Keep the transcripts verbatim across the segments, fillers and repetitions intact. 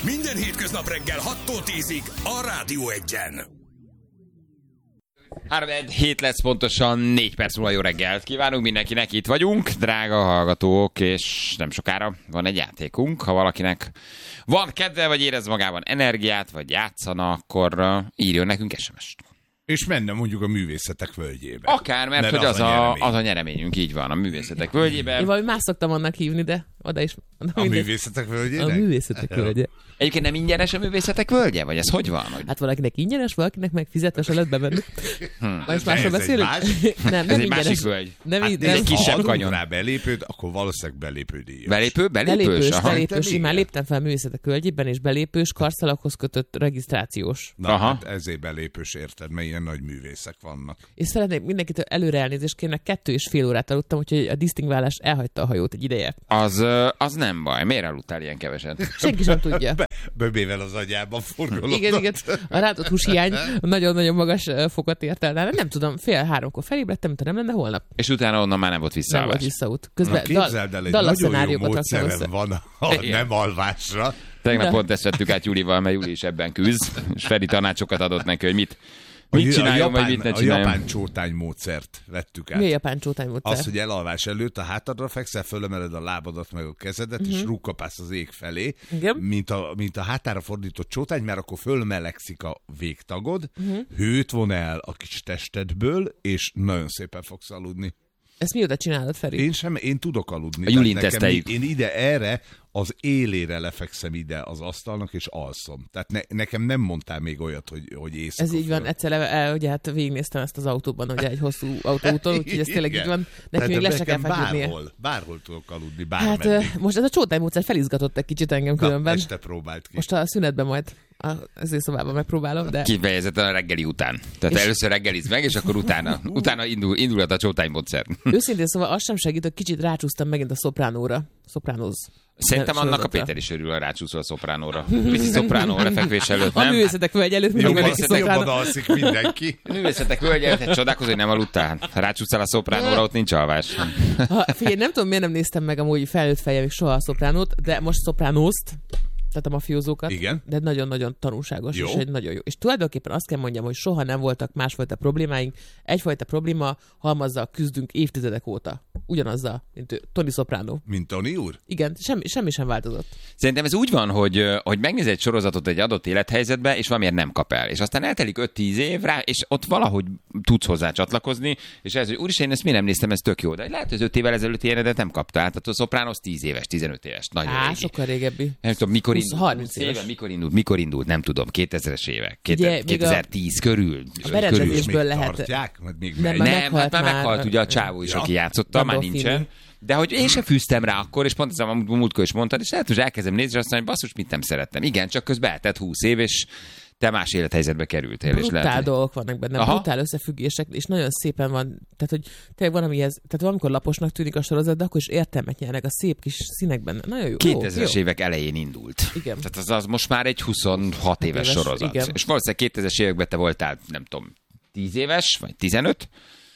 Minden hétköznap reggel hattól tízig a Rádió Egyen. három hét lesz pontosan, négy perc múlva jó reggelt kívánunk mindenkinek, itt vagyunk, drága hallgatók, és nem sokára van egy játékunk. Ha valakinek van kedve, vagy érez magában energiát, vagy játszana, akkor írjon nekünk es em es-t. És menne mondjuk a művészetek völgyébe. Akár, mert, mert hogy az, az, a, az a nyereményünk, így van, a művészetek völgyébe. Én valami más szoktam annak hívni, de oda is. A mindegy. Művészetek völgyének? A művészetek völgye. Egyébként nem ingyenes a művészetek völgye? Vagy ez hogy van? Hogy... Hát valakinek ingyenes, valakinek meg fizetve se lehet bevenni. Hmm. Most másról beszélünk? Más? Nem, nem ez egy ingyenes. másik völgy. Nem, hát, nem, egy kisebb ha kanyon. rá belépőd, akkor valószínűleg belépődíjas. Belépő? Belépős? Belépős, Aha. belépős. Én már léptem fel művészetek völgyében, és belépős, karszalaghoz kötött regisztrációs. Na, aha. hát ezért belépős, érted, mert ilyen nagy művészek vannak. És szeretnék mindenkitől előre elnézést kérni, kettő és fél órát aludtam, úgyhogy a disztingválás elhagyta a hajót egy ideje. Az, az nem baj. Miért aludtál ilyen keveset? Senki sem tudja. Be, böbével az agyában forgolódott. Igen, igen. A rátott húshiány nagyon-nagyon magas fokot ért el. Nem tudom, fél háromkor felébredtem, mint nem lenne holnap. És utána onnan már nem volt Nem visszaállás. volt visszaút. Közben Na, képzeld el, egy Dallas nagyon jó szenáriókat raktam össze. módszerem van a, a nem alvásra. Tegnap pont ezt vettük át Julival, mert Juli is ebben küzd, és Feri tanácsokat adott neki, hogy mit, mit a, csináljon, a japán, vagy mit ne a csináljon. japán csótány módszert vettük át. Mi a japán csótány módszer? Az, hogy elalvás előtt a hátadra fekszel, fölemeled a lábadat meg a kezedet, uh-huh. és rúgkapálsz az ég felé, Igen. mint a, mint a hátára fordított csótány, mert akkor fölmelegszik a végtagod, uh-huh. hőt von el a kis testedből, és nagyon szépen fogsz aludni. Ezt mióta csinálod, Feri? Én sem, én tudok aludni. A Julin Tehát nekem teszteljük. Én ide erre, az élére lefekszem ide az asztalnak, és alszom. Tehát ne, nekem nem mondtál még olyat, hogy, hogy éjszaka. Ez így van, egyszer el, ugye hát végignéztem ezt az autóban, ugye egy hosszú autóúton, úgyhogy ez tényleg így van. Neki még le se kell feküdnie. Bárhol, bárhol tudok aludni, Hát bármeddig. most ez a csótány módszer felizgatott egy kicsit engem Na, különben. este próbált ki. Most a szünetben majd az szobában megpróbálom, de... Kifejezetten a reggeli után. Tehát és... először reggeliz meg, és akkor utána, utána indul, indulhat a csótánymódszer. Őszintén szóval az sem segít, hogy kicsit rácsúsztam megint a szopránóra. Szopránóz. Szerintem annak a Péter is örül, a rácsúszol a szopránóra. Pici szopránó lefekvés előtt, nem? A művészetek völgy előtt mindig Jobban, van egy szopránó. jobban alszik mindenki. A művészetek völgy előtt, hát csodálkozó, hogy nem aludtál. Ha rácsúszál a szopránóra, ott nincs alvás. Ha, figyelj, nem tudom, miért nem néztem meg amúgy felnőtt fejjel még soha a szopránót, de most szopránózt, tehát a mafiózókat, Igen. de nagyon-nagyon tanulságos, Jó. és egy nagyon jó. És tulajdonképpen azt kell mondjam, hogy soha nem voltak másfajta problémáink, egyfajta probléma halmazzal küzdünk évtizedek óta. Ugyanazzal, mint ő, Tony Soprano. Mint Tony úr? Igen, semmi, semmi sem változott. Szerintem ez úgy van, hogy, hogy megnéz egy sorozatot egy adott élethelyzetbe, és valamiért nem kap el. És aztán eltelik öt-tíz év rá, és ott valahogy tudsz hozzá csatlakozni, és ez, hogy úristen, én ezt miért nem néztem, ez tök jó. De lehet, hogy az öt évvel ezelőtt ilyenedet nem kaptál. Tehát a Sopranos tíz éves, tizenöt éves, nagyon Á, régi. sokkal régebbi. Nem tudom, mikor húsz, indult, harminc éves. éve, mikor indult, mikor indult, nem tudom, kétezres évek, Ugye, még a- kétezer-tíz körül. A berendezésből Még lehet. tartják? Mert még Nem, megy. már Nem, meghalt hát már már. meghalt ugye a csávó is, Ja. aki játszotta, már Gandolfini. nincsen. De hogy én sem fűztem rá akkor, és pont ez a múltkor is mondtad, és lehet, hogy elkezdem nézni, és azt mondom, hogy basszus, mit nem szerettem. Igen, csak közben eltett húsz év, és te más élethelyzetbe kerültél. És Brutál lehet, hogy... dolgok vannak benne, Aha. brutál összefüggések, és nagyon szépen van, tehát hogy tényleg van, amihez, tehát valamikor laposnak tűnik a sorozat, de akkor is értelmet nyernek a szép kis színekben. Nagyon jó. kétezres jó, jó. évek elején indult. Igen. Tehát az, az most már egy huszonhat éves éves, sorozat. igen. És valószínűleg kétezres években te voltál, nem tudom, tíz éves, vagy tizenöt?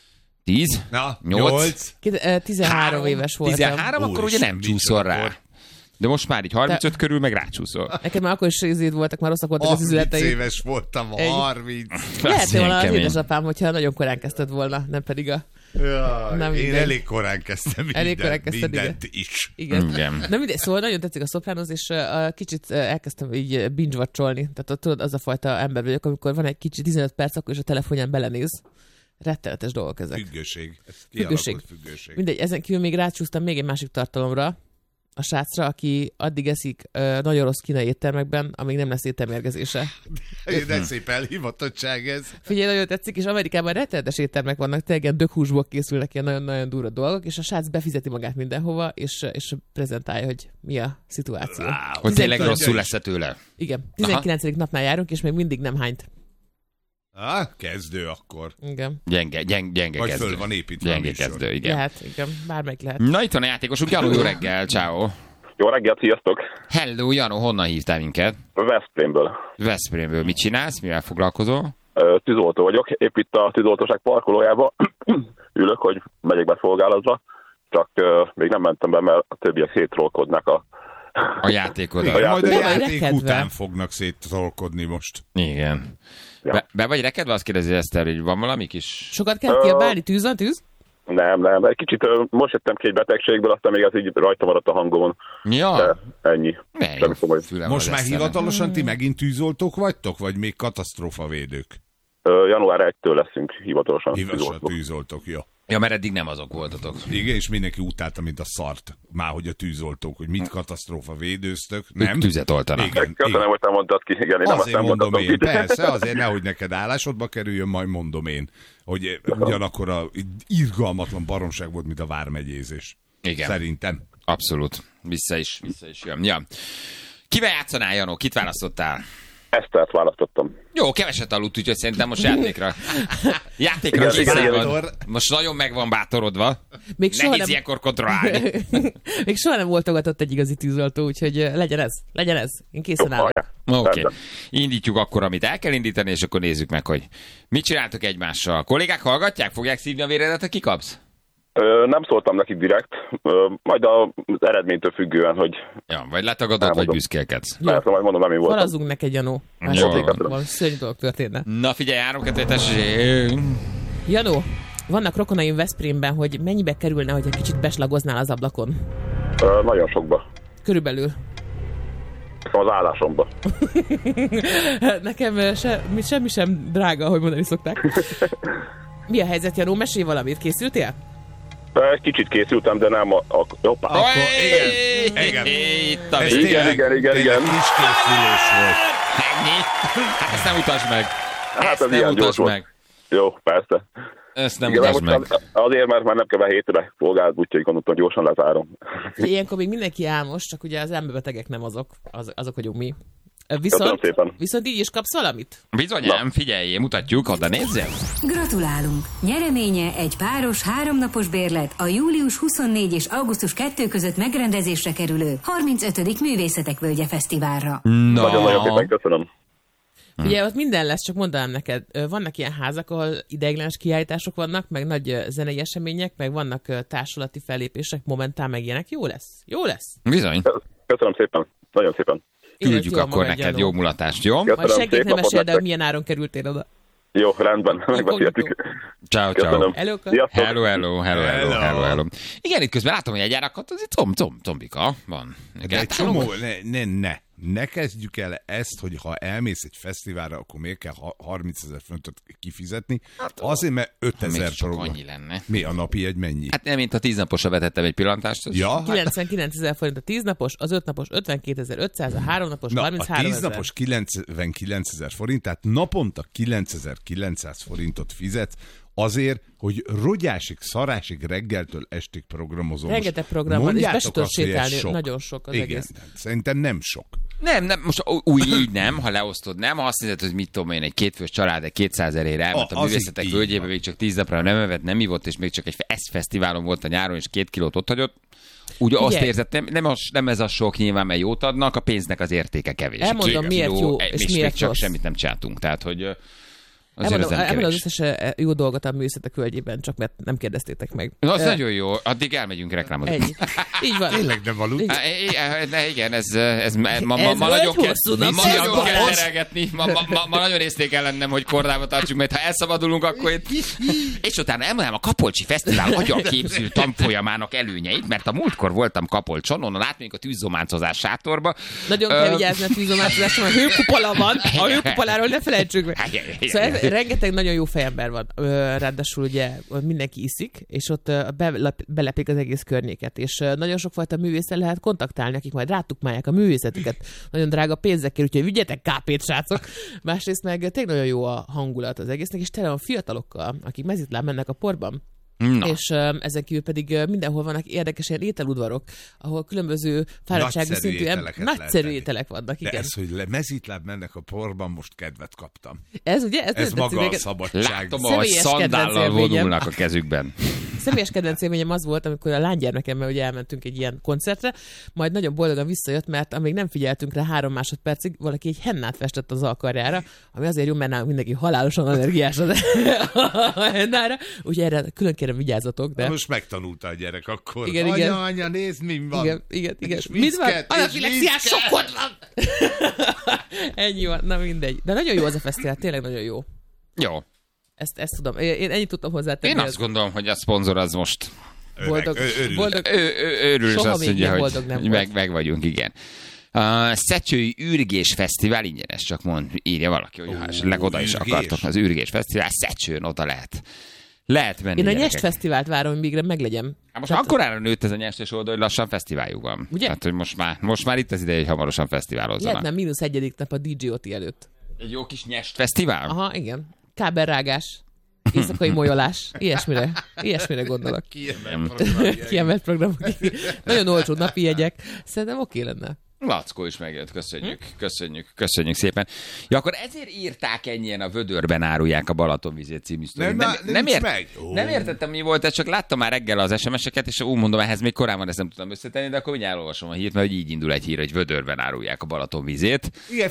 tíz? Na, nyolc? nyolc. Két- eh, tizenhárom éves voltam. tizenhárom, akkor ugye Úristen, nem csúszol micsoda rá. kor. De most már így harmincöt körül meg rácsúszol. Neked már akkor is ízid voltak, már rosszak voltak az harminc üzleteid. éves voltam, Egy- harminc. Lehet, Az hogy ilyen volna az kemény. édesapám, hogyha nagyon korán kezdted volna, nem pedig a... Jaj, Nem én mindegy. elég korán kezdtem minden, Elég korán kezdted, mindent is. Igen. Igen. Na mindegy, szóval nagyon tetszik a Sopranos, és uh, kicsit uh, elkezdtem így binge-watcholni. Tehát ott, tudod, az a fajta ember vagyok, amikor van egy kicsi tizenöt perc, akkor is a telefonján belenéz. Rettenetes dolgok ezek. Függőség. Ez Függőség. kialakult függőség. Mindegy, ezen kívül még rácsúsztam még egy másik tartalomra, a srácra, aki addig eszik uh, nagyon rossz kínai éttermekben, amíg nem lesz éttermérgezése. De szép elhivatottság ez. Figyelj, nagyon tetszik, és Amerikában rettenetes éttermek vannak, tényleg ilyen dökhúsból készülnek ilyen nagyon-nagyon durva dolgok, és a srác befizeti magát mindenhova, és, és prezentálja, hogy mi a szituáció. Wow. Hogy tényleg tizenkilenc rosszul lesz tőle. Igen, tizenkilencedik napnál járunk, és még mindig nem hányt. Ah, kezdő akkor. Igen. Gyenge, gyenge, gyenge Vagy kezdő. föl van építve a Gyenge műsor. kezdő, igen. Lehet, igen, bármelyik lehet. Na itt van a játékosunk, Janó, jó reggel, ciao. Jó reggelt, sziasztok! Hello, Janó, honnan hívtál minket? Veszprémből. Veszprémből. Mit csinálsz, mivel foglalkozol? Ö, Tűzoltó vagyok, épp itt a tűzoltóság parkolójába ülök, hogy megyek be szolgálatba, csak ö, még nem mentem be, mert a többiek szétrolkodnak a A játékod. Igen, majd a Be vagy játék rekedve. után fognak széttolkodni most. Igen. Ja. Be, be vagy rekedve? Azt kérdezi Eszter, hogy van valami kis... Sokat kell kiabálni, tűz a tűz? Nem, nem, egy kicsit ö, most jöttem ki egy betegségből, aztán még az így rajta maradt a hangomon. Ja. De ennyi. Ne, Semmi jó, komoly. fülem Most az már Eszternek. hivatalosan ti megint tűzoltók vagytok, vagy még katasztrófavédők? Ö, január elsejétől leszünk hivatalosan. Hivatalosan tűzoltók. tűzoltók, jó. Ja, mert eddig nem azok voltatok. Igen, és mindenki utálta, mint a szart. Már hogy a tűzoltók, hogy mit katasztrófa védőztök, Ők nem? tüzet oltanak. Igen, Köszönöm, igen. hogy te mondtad ki. Igen, én nem azt Azért nem mondom mondhatom én, ki. persze, azért nehogy neked állásodba kerüljön, majd mondom én, hogy ugyanakkor a irgalmatlan baromság volt, mint a vármegyézés. Igen. Szerintem. Abszolút. Vissza is, vissza is jön. Ja. Kivel játszanál, Janó? Kit választottál? Esztert választottam. Jó, keveset aludt, úgyhogy szerintem most játékra. Játékra Igen, készen igen, van. igen. Most nagyon meg van bátorodva. Még soha Nehéz nem... ilyenkor kontrollálni. Még soha nem voltogatott egy igazi tűzoltó, úgyhogy ö, legyen ez, legyen ez. Én készen állok. Hallják. Oké. Okay. Rendben. Indítjuk akkor, amit el kell indítani, és akkor nézzük meg, hogy mit csináltok egymással. Kollégák hallgatják? Fogják szívni a véredet, ha kikapsz? Ö, nem szóltam nekik direkt, ö, majd az eredménytől függően, hogy Ja, vagy letagadod, vagy Elmondom. büszkélkedsz. Jó. persze majd mondom, nem én voltam. Falazzunk neked, Janó. Jó. Van szörnyű dolog történne. Na figyelj, három, kettő, tessék. Janó, vannak rokonaim Veszprémben, hogy mennyibe kerülne, hogy egy kicsit beslagoznál az ablakon? Ö, nagyon sokba. Körülbelül. Nekem az állásomba. Nekem ö, se, mi- semmi sem drága, ahogy mondani szokták. Mi a helyzet, Janó? Mesélj valamit. Készültél? Ö, Egy kicsit készültem, de nem a... a hoppá. Akkor Hey! igen. Itt a Ez vége. Igen, tényleg, igen, igen, tényleg igen. kis készülés volt. Ennyi? Hát ezt nem utasd meg. Hát Ezt ez nem ilyen gyors utasd volt. meg. Jó, persze. Ezt nem Igen, utasd most meg. az- azért, mert már nem kell hétre szolgált, úgyhogy gondoltam, gyorsan lezárom. Ilyenkor még mindenki álmos, csak ugye az emberbetegek nem azok. Az, azok vagyunk mi. Köszönöm Viszont, szépen. viszont így is kapsz valamit? Bizonyám, figyelj, mutatjuk, oda nézzél. Gratulálunk! Nyereménye egy páros háromnapos bérlet a július huszonnégy és augusztus kettő között megrendezésre kerülő harmincötödik Művészetek Völgye Fesztiválra. Na, Nagyon-nagyon szépen köszönöm. Ugye ott minden lesz, csak mondanám neked, ö, vannak ilyen házak, ahol ideiglenes kiállítások vannak, meg nagy ö, zenei események, meg vannak ö, társulati fellépések, momentán meg ilyenek. Jó lesz, jó lesz. bizony. Köszönöm szépen. Nagyon szépen. Küldjük Érezd jól akkor magad, neked Janó. jó mulatást, jó? Majd Köszönöm, senkit szép nem napot mesél, de nektek. milyen áron kerültél oda. Jó, rendben. Megbeszéltük. Ciao, ciao. Köszönöm. Hello, Sziasztok. Hello, hello, hello, hello, Hello. hello, hello. Igen, itt közben látom, hogy egy gyárakat, az itt tom, tom, tombika van. De egy csomó, ne, ne, ne. Ne kezdjük el ezt, hogy ha elmész egy fesztiválra, akkor miért kell harmincezer fontot kifizetni? Azért, mert ötezer Még csak program. annyi lenne. Mi a napi egy mennyi? Hát nem, mint a tíznaposra vetettem egy pillantást. az- Ja, hát, kilencvenkilencezer forint a tíz napos, az öt napos ötvenkétezer-ötszáz, a három napos na, a harminchárom tíz napos kilencvenkilencezer forint, tehát naponta kilencezer-kilencszáz forintot fizetsz azért, hogy rogyásig, szarásig reggeltől estig programozom. Rengeteg Most program van, és be se mondjátok tudod azt, hogy ez sétálni, sok. nagyon sok az Igen, egész. szerintem nem sok. Nem, nem, most úgy így nem, ha leosztod, nem, ha azt nézed, hogy mit tudom én, egy kétfős család, egy kétszázerére elment A- a az művészetek így völgyébe, van. még csak tíz napra nem evett, nem ivott, és még csak egy ez fesztiválon volt a nyáron, és két kilót ott hagyott. Ugye azt érzed, nem, nem, az, nem ez a sok nyilván, mert jót adnak, a pénznek az értéke kevés. Elmondom, Két miért kiló, jó, és és még miért csak rossz. semmit nem csináltunk. Tehát, hogy ö, azért Elmondom, ez nem elmondom az kevés. összes eh, jó dolgot a művészetek völgyében, csak mert nem kérdeztétek meg. Na, az Eh, nagyon jó, addig elmegyünk reklámozni. Ennyi. Így van. Tényleg nem aludt? Igen. Á, i- i- ne, igen, ez, ez ma, ma, ma, Ez ma volt nagyon kell, hosszú ma, nap. ma nagyon kell Szavaz. terelgetni, ma, ma, ma, ma nagyon észnék kell lennem, hogy kordába tartsuk, mert ha elszabadulunk, akkor itt... És utána elmondanám a Kapolcsi Fesztivál agyaképző tanfolyamának előnyeit, mert a múltkor voltam Kapolcson, onnan átmegyünk a tűzzománcozás sátorba. Nagyon kell vigyázni a tűzomásodásra, mert hőkupola van, a hőkupoláról ne felejtsük meg. Szóval ez, rengeteg nagyon jó fejember van. Ö, Ráadásul ugye mindenki iszik, és ott ö, belep, belepik az egész környéket, és ö, nagyon sokfajta művésszel lehet kontaktálni, akik majd rátukmálják a művészetüket. Nagyon drága pénzekkel, úgyhogy vigyetek kápét, srácok. Másrészt meg tényleg nagyon jó a hangulat az egésznek, és tele van fiatalokkal, akik mezitláb mennek a porban. Na. És uh, ezen kívül pedig uh, mindenhol vannak érdekes ilyen ételudvarok, ahol különböző fáradtsági Nagyszerű szintű em- ételeket lehet nagyszerű tenni. ételek vannak, De igen. ez, hogy le, mezitláb mennek a porban, most kedvet kaptam. Ez ugye? Ez, Ez nem maga tetszik a neked? szabadság. Látom, ahogy Személyes szandállal kedvenc élményem. vonulnak a kezükben. személyes kedvenc élményem az volt, amikor a lánygyermekemmel ugye elmentünk egy ilyen koncertre, majd nagyon boldogan visszajött, mert amíg nem figyeltünk rá három másodpercig, valaki egy hennát festett az alkarjára, ami azért jó, mert nálunk mindenki halálosan allergiás a hennára, úgyhogy erre külön kérem vigyázzatok. De... Most megtanulta a gyerek akkor. Igen, anya, igen. anya, nézd, mi van. Igen, igen, igen. És Mit van? viszket, és Anafilexiás viszket. sokkod van! Ennyi van, na mindegy. De nagyon jó az a fesztivál, tényleg nagyon jó. Jó. Ezt, ezt tudom. Én ennyit tudtam hozzátenni. Én azt gondolom, hogy a szponzor az most boldog, Öreg, ő- örül. boldog, ő, ő, őrül, és Soha azt még mondja, ilyen hogy boldog nem meg, volt. meg vagyunk, igen. A Szecsői Ürgés Fesztivál ingyenes, csak mond, írja valaki, hogy ha esetleg oda is Ürgés. akartok. Az Ürgés Fesztivál Szecsőn oda lehet. Lehet menni. Én a gyerekek. Nyest Fesztivált várom, míg meglegyen. Hát most akkorára nőtt ez a nyestes oldal, hogy lassan fesztiváljuk van. Ugye? Hát, hogy most már, most már itt az ideje, hogy hamarosan fesztiválozzanak. Lehetne mínusz egyedik nap a dé jé o té előtt. Egy jó kis nyest fesztivál? Aha, igen. Kábelrágás, éjszakai molyolás, ilyesmire, ilyesmire gondolok. Kiemelt program. Kiemelt programok. Nagyon olcsó napi jegyek. Szerintem oké lenne. Lackó is megjött, köszönjük, köszönjük, köszönjük szépen. Ja, akkor ezért írták ennyien a Vödörben árulják a Balatonvizét című sztorit. Nem, nem, nem, nincs ért, meg. Ó. nem értettem, mi volt ez, csak láttam már reggel az es em es-eket, és úgy mondom, ehhez még korábban ezt nem tudtam összetenni, de akkor mindjárt olvasom a hírt, mert hogy így indul egy hír, hogy Vödörben árulják a Balatonvizét. Igen,